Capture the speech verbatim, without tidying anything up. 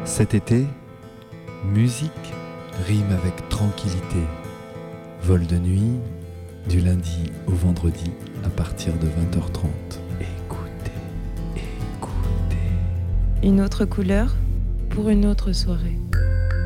Cet été, musique rime avec tranquillité. Vol de nuit, du lundi au vendredi à partir de vingt heures trente. Écoutez, écoutez. Une autre couleur pour une autre soirée.